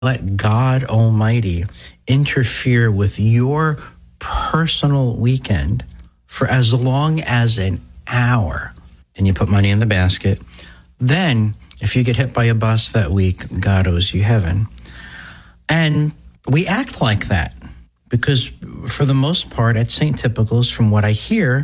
Let God Almighty interfere with your personal weekend for as long as an hour, and you put money in the basket. Then, if you get hit by a bus that week, God owes you heaven. And we act like that because, for the most part, at St. Typical's, from what I hear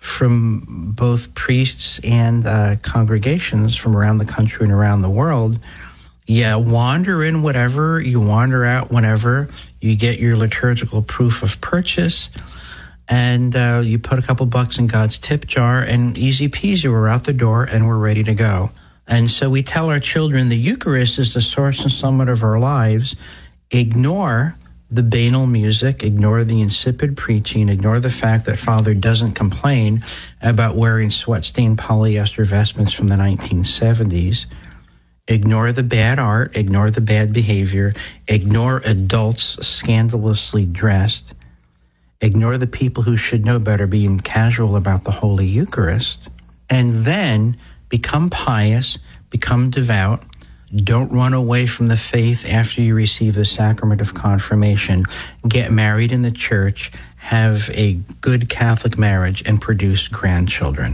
from both priests and congregations from around the country and around the world, you wander in whatever, you wander out whenever, you get your liturgical proof of purchase, and you put a couple bucks in God's tip jar, and easy peasy, we're out the door and we're ready to go. And so we tell our children the Eucharist is the source and summit of our lives. Ignore the banal music, ignore the insipid preaching, ignore the fact that Father doesn't complain about wearing sweat-stained polyester vestments from the 1970s. Ignore the bad art, ignore the bad behavior, ignore adults scandalously dressed, ignore the people who should know better being casual about the Holy Eucharist, and then become pious, become devout. Don't run away from the faith after you receive the sacrament of confirmation. Get married in the church, have a good Catholic marriage, and produce grandchildren.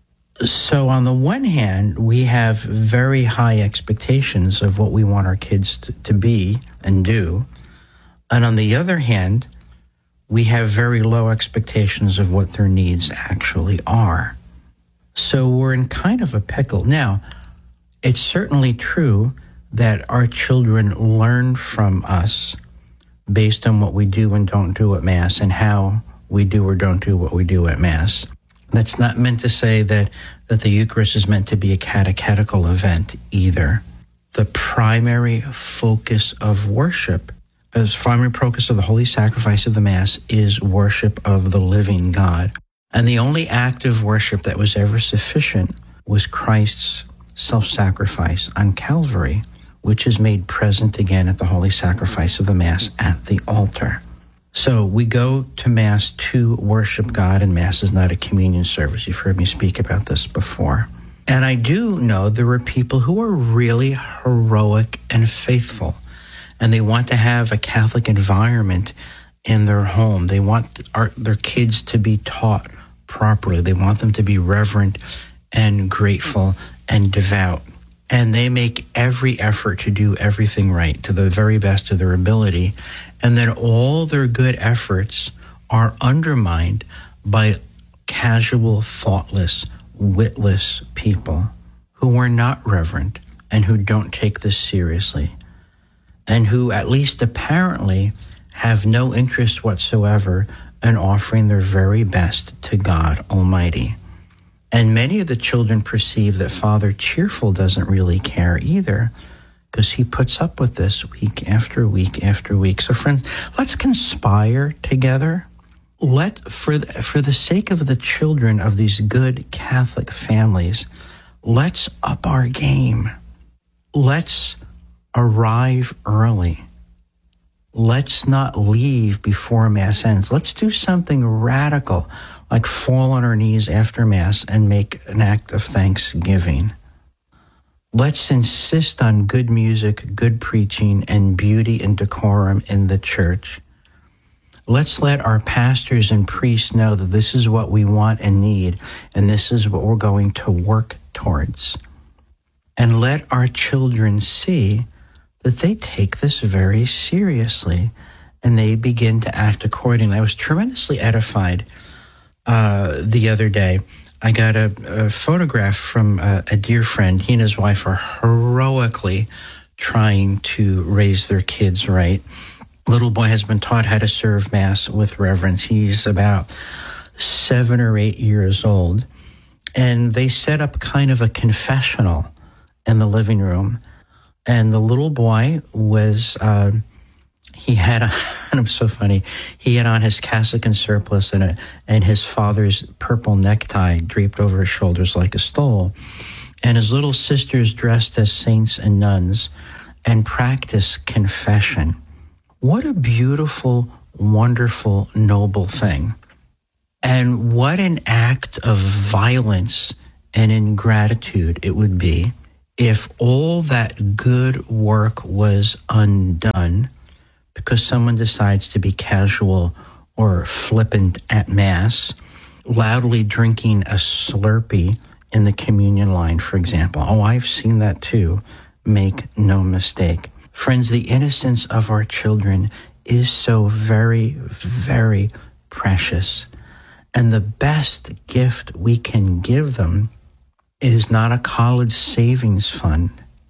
So on the one hand, we have very high expectations of what we want our kids to be and do. And on the other hand, we have very low expectations of what their needs actually are. So we're in kind of a pickle. Now, it's certainly true that our children learn from us based on what we do and don't do at Mass and how we do or don't do what we do at Mass. That's not meant to say that the Eucharist is meant to be a catechetical event either. The primary focus of worship, as primary focus of the holy sacrifice of the Mass, is worship of the living God. And the only act of worship that was ever sufficient was Christ's self-sacrifice on Calvary, which is made present again at the holy sacrifice of the Mass at the altar. So we go to Mass to worship God, and Mass is not a communion service. You've heard me speak about this before. And I do know there are people who are really heroic and faithful, and they want to have a Catholic environment in their home. They want their kids to be taught properly. They want them to be reverent and grateful and devout. And they make every effort to do everything right to the very best of their ability. And then all their good efforts are undermined by casual, thoughtless, witless people who are not reverent and who don't take this seriously, and who, at least apparently, have no interest whatsoever in offering their very best to God Almighty. And many of the children perceive that Father Cheerful doesn't really care either, because he puts up with this week after week after week. So friends, let's conspire together. For the sake of the children of these good Catholic families, let's up our game. Let's arrive early. Let's not leave before Mass ends. Let's do something radical, like fall on our knees after Mass and make an act of thanksgiving. Let's insist on good music, good preaching, and beauty and decorum in the church. Let's let our pastors and priests know that this is what we want and need, and this is what we're going to work towards. And let our children see that they take this very seriously, and they begin to act accordingly. I was tremendously edified the other day. I got a photograph from a dear friend. He and his wife are heroically trying to raise their kids right. Little boy has been taught how to serve Mass with reverence. He's about 7 or 8 years old. And they set up kind of a confessional in the living room. And the little boy was, he had, and it was so funny, he had on his cassock and surplice and his father's purple necktie draped over his shoulders like a stole. And his little sisters dressed as saints and nuns and practiced confession. What a beautiful, wonderful, noble thing. And what an act of violence and ingratitude it would be if all that good work was undone because someone decides to be casual or flippant at Mass, loudly drinking a Slurpee in the communion line, for example. Oh, I've seen that too. Make no mistake. Friends, the innocence of our children is so very, very precious. And the best gift we can give them is not a college savings fund,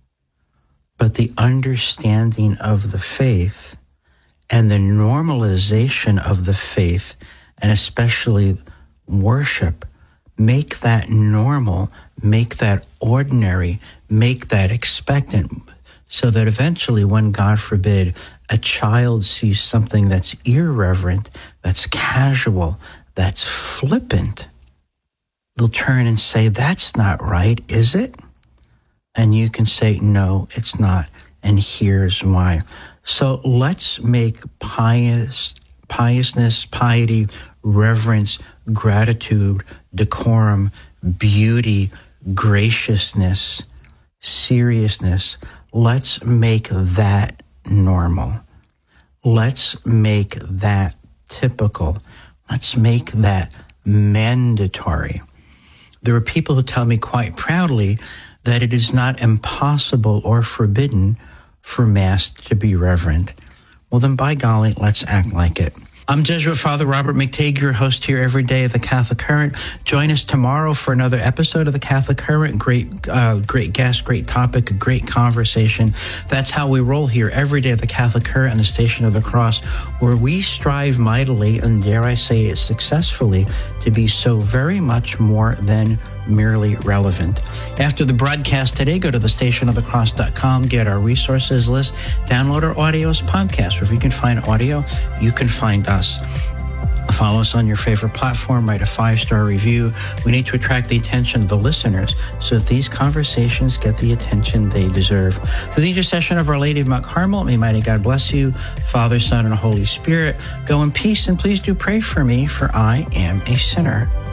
but the understanding of the faith and the normalization of the faith, and especially worship. Make that normal, make that ordinary, make that expectant, so that eventually when, God forbid, a child sees something that's irreverent, that's casual, that's flippant, they'll turn and say, that's not right, is it? And you can say, no, it's not, and here's why. So let's make piousness, piety, reverence, gratitude, decorum, beauty, graciousness, seriousness. Let's make that normal. Let's make that typical. Let's make that mandatory. There are people who tell me quite proudly that it is not impossible or forbidden for Mass to be reverent. Well, then, by golly, let's act like it. I'm Jesuit Father Robert McTague, your host here every day of the Catholic Current. Join us tomorrow for another episode of the Catholic Current. Great guest, great topic, a great conversation. That's how we roll here every day at the Catholic Current and the Station of the Cross, where we strive mightily, and dare I say it successfully, to be so very much more than merely relevant. After the broadcast today, go to thestationofthecross.com, get our resources list, download our audio as podcast. Where if you can find audio, you can find us. Follow us on your favorite platform, write a 5-star review. We need to attract the attention of the listeners so that these conversations get the attention they deserve. Through the intercession of Our Lady of Mount Carmel, may mighty God bless you, Father, Son, and Holy Spirit. Go in peace, and please do pray for me, for I am a sinner.